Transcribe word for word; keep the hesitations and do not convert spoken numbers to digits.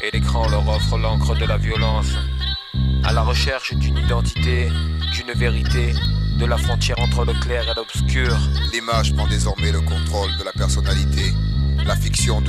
et l'écran leur offre l'encre de la violence. À la recherche d'une identité, d'une vérité, de la frontière entre le clair et l'obscur. L'image prend désormais le contrôle de la personnalité. La fiction